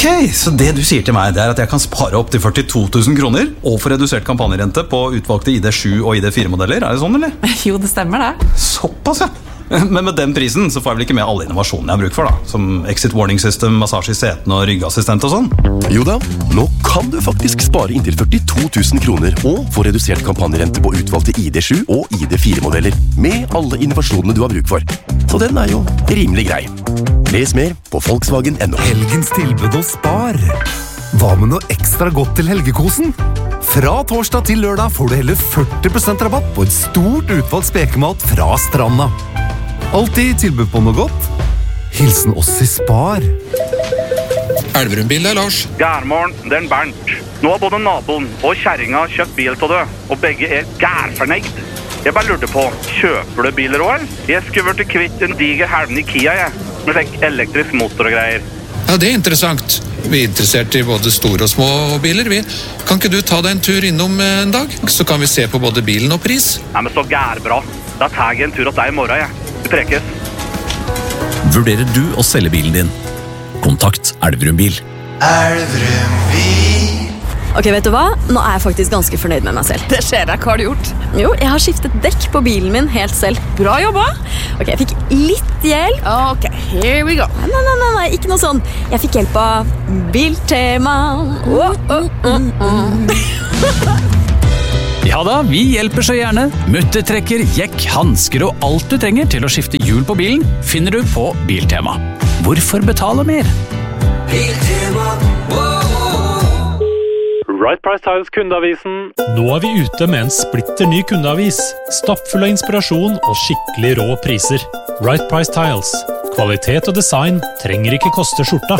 Ok, så det du sier til meg, det er at jeg kan spare opp til 42 000 kroner og få redusert kampanjerente på utvalgte ID7 og ID4-modeller. Er det sånn, eller? Jo, det stemmer det. Såpass, ja. Men med den prisen så får jeg vel ikke med alle innovasjonene jeg har bruk for, da. Som exit warning system, massasje i setene og ryggassistent og sånn. Jo da, nå kan du faktisk spare inntil 42 000 kroner og få redusert kampanjerente på utvalgte ID7 og ID4-modeller med alle innovasjonene du har bruk for. Så den er jo rimelig grei. Les mer på Volkswagen.no. Helgens tilbud hos Spar. Hva med noe ekstra godt til helgekosen? Fra torsdag til lørdag får du hele 40% rabatt på et stort utvalgt spekemat fra Stranda. Alltid tilbud på noe godt. Hilsen oss i Spar. Elverum-bil, det er Lars. Gærmorgen, det er Bernt. Nå har både naboen og kjerringa kjøpt bil til det, og begge er gærfornøyd. Jeg bare lurte på, kjøper du biler også, eller? Jeg skulle vært kvitt en diger helven i Kia, jeg. Med slik elektrisk motor og greier. Ja, det er interessant. Vi er interessert i både store og små biler. Kan ikke du ta deg en tur innom en dag? Så kan vi se på både bilen og pris. Nei, men så gærbra. Da tar jeg en tur til deg i morgen, jeg. Vi prekes. Vurderer du å selge bilen din? Kontakt Elverum Bil. Elverum Bil. Ok, vet du hva? Nå er jeg faktisk ganske fornøyd med meg selv. Det skjer deg, hva har du gjort? Jo, jeg har skiftet dekk på bilen min helt selv. Bra jobba! Ok, jeg fikk litt hjelp. Ok, here we go. Nei, ikke noe sånn. Jeg fikk hjelp av Biltema. Ja da, vi hjelper så gjerne. Muttertrekker, jekk, hansker og alt du trenger til å skifte hjul på bilen finner du på Biltema. Hvorfor betale mer? Biltema. Right Price Tiles kundeavisen. Nå er vi ute med en splitter ny kundeavis. Stappfull av inspirasjon og skikkelig rå priser. Right Price Tiles. Kvalitet og design trenger ikke koste skjorta.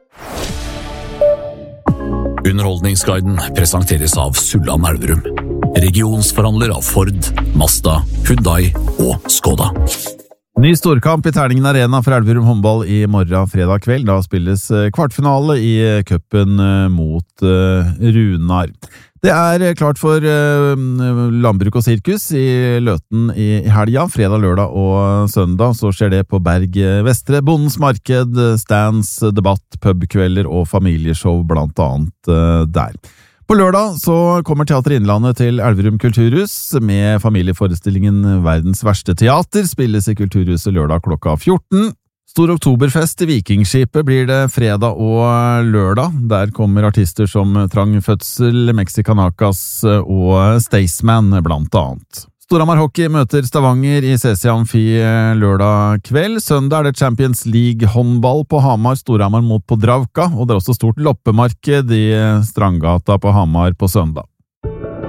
Underholdningsguiden presenteres av Sulland Elverum. Regionsforhandler av Ford, Mazda, Hyundai og Skoda. Ny storkamp i Terningen Arena for Elverum håndball i morgen fredag kveld. Da spilles kvartfinale i cupen mot Runar. Det er klart for landbruk og sirkus i Løten i helga. Fredag, lørdag og søndag så skjer det på Berg Vestre. Bondens marked, stands, debatt, pubkvelder og familieshow blant annet der. På lørdag så kommer Teater Innlandet til Elverum Kulturhus med familieforestillingen Verdens verste teater, spilles i Kulturhuset lørdag klokka 14. Stor oktoberfest i Vikingskipet blir det fredag og lørdag. Der kommer artister som Trang Fødsel, Mexicanakas og Staysman blant annet. Storhamar Hockey møter Stavanger i CC Amfi lørdag kveld. Søndag er det Champions League håndball på Hamar, Storhamar mot Podravka, og det er også stort loppemarked i Strandgata på Hamar på søndag.